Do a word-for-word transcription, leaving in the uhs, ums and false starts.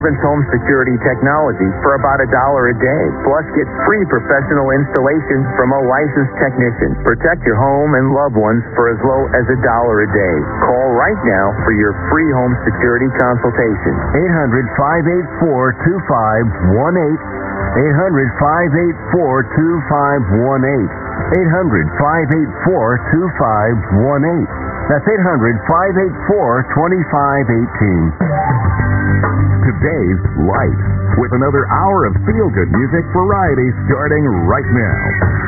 Evans Home Security Technology for about a dollar a day. Plus, get free professional installation from a licensed technician. Protect your home and loved ones for as low as a dollar a day. Call right now for your free home security consultation. eight hundred, five eight four, two five one eight. eight hundred, five eight four, two five one eight. eight hundred, five eight four, two five one eight. That's eight hundred, five eight four, two five one eight. Today's Life, with another hour of feel-good music variety starting right now.